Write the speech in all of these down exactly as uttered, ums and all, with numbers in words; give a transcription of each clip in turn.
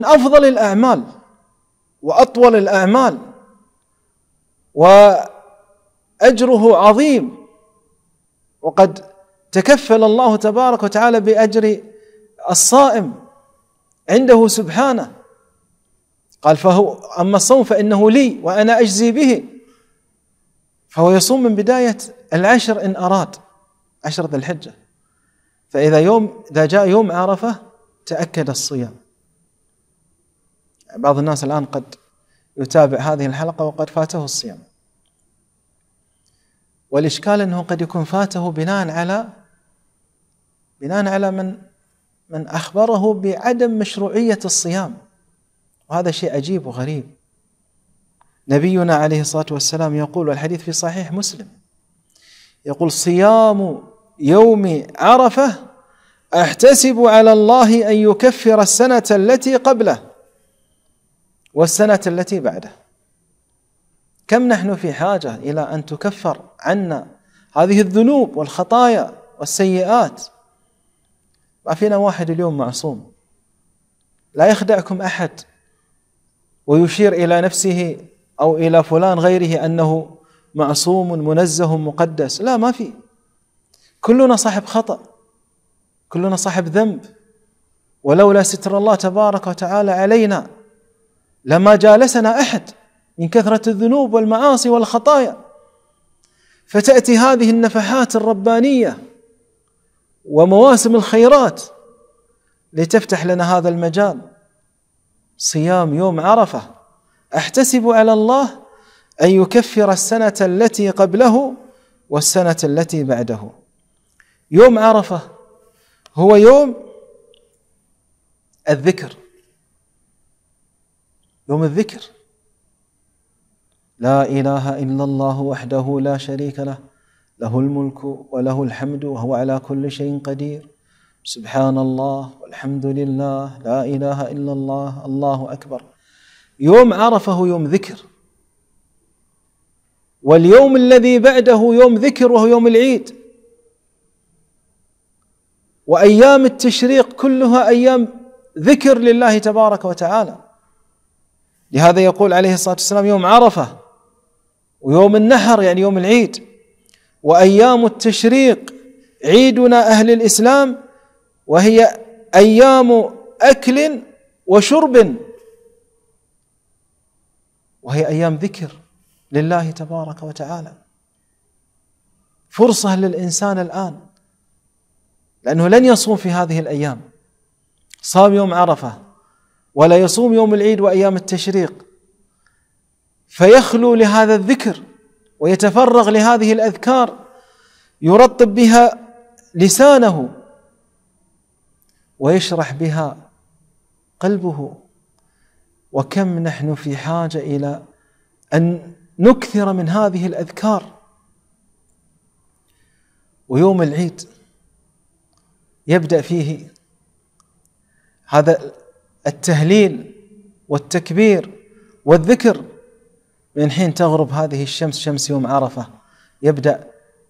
أفضل الأعمال وأطول الأعمال، وأجره عظيم، وقد تكفل الله تبارك وتعالى بأجر الصائم عنده سبحانه. قال فهو أما الصوم فإنه لي وأنا أجزي به، فهو يصوم من بداية العشر إن أراد، عشر ذي الحجة، فإذا يوم إذا جاء يوم عرفة تأكد الصيام. بعض الناس الآن قد يتابع هذه الحلقة وقد فاته الصيام، والإشكال أنه قد يكون فاته بناء على بناء على من من أخبره بعدم مشروعية الصيام، وهذا شيء عجيب وغريب. نبينا عليه الصلاة والسلام يقول، والحديث في صحيح مسلم، يقول: صيام يوم عرفة أحتسب على الله أن يكفر السنة التي قبله والسنة التي بعده. كم نحن في حاجة إلى أن تكفر عنا هذه الذنوب والخطايا والسيئات. ما فينا واحد اليوم معصوم، لا يخدعكم أحد ويشير إلى نفسه أو إلى فلان غيره أنه معصوم منزه مقدس، لا، ما في. كلنا صاحب خطأ، كلنا صاحب ذنب، ولولا ستر الله تبارك وتعالى علينا لما جالسنا أحد من كثرة الذنوب والمعاصي والخطايا. فتأتي هذه النفحات الربانية ومواسم الخيرات لتفتح لنا هذا المجال. صيام يوم عرفة أحتسب على الله أن يكفر السنة التي قبله والسنة التي بعده. يوم عرفة هو يوم الذكر، يوم الذكر. لا إله إلا الله وحده لا شريك له، له الملك وله الحمد وهو على كل شيء قدير، سبحان الله والحمد لله لا إله إلا الله الله أكبر. يوم عرفة هو يوم ذكر، واليوم الذي بعده يوم ذكر وهو يوم العيد. وأيام التشريق كلها أيام ذكر لله تبارك وتعالى. لهذا يقول عليه الصلاة والسلام: يوم عرفة ويوم النحر يعني يوم العيد، وأيام التشريق عيدنا أهل الإسلام، وهي أيام أكل وشرب، وهي أيام ذكر لله تبارك وتعالى. فرصة للإنسان الآن، لأنه لن يصوم في هذه الأيام. صام يوم عرفة ولا يصوم يوم العيد وأيام التشريق، فيخلو لهذا الذكر ويتفرغ لهذه الأذكار يرطب بها لسانه ويشرح بها قلبه. وكم نحن في حاجة إلى أن نكثر من هذه الأذكار. ويوم العيد يبدأ فيه هذا التهليل والتكبير والذكر من حين تغرب هذه الشمس، شمس يوم عرفة. يبدأ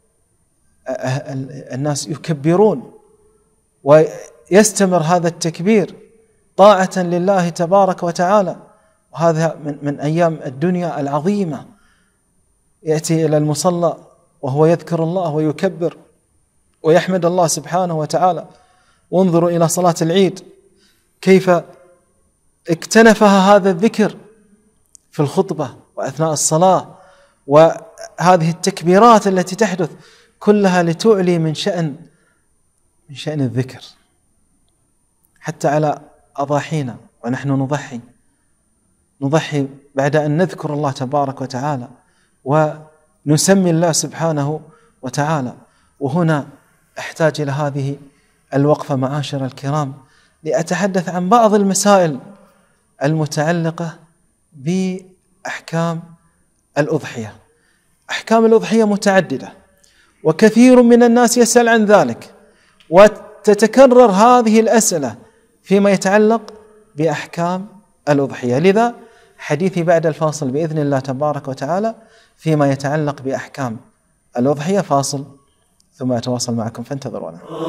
الناس يكبرون ويستمر هذا التكبير طاعة لله تبارك وتعالى. وهذا من, من أيام الدنيا العظيمة. يأتي إلى المصلى وهو يذكر الله ويكبر ويحمد الله سبحانه وتعالى. وانظروا إلى صلاة العيد كيف اكتنفها هذا الذكر في الخطبة وأثناء الصلاة، وهذه التكبيرات التي تحدث كلها لتعلي من شأن من شأن الذكر. حتى على أضاحينا ونحن نضحي نضحي بعد أن نذكر الله تبارك وتعالى ونسمي الله سبحانه وتعالى. وهنا أحتاج إلى هذه الوقفة معاشر الكرام لأتحدث عن بعض المسائل المتعلقة بأحكام الأضحية. أحكام الأضحية متعددة، وكثير من الناس يسأل عن ذلك، وتتكرر هذه الأسئلة فيما يتعلق بأحكام الأضحية. لذا حديثي بعد الفاصل بإذن الله تبارك وتعالى فيما يتعلق بأحكام الأضحية. فاصل ثم أتواصل معكم، فانتظرونا.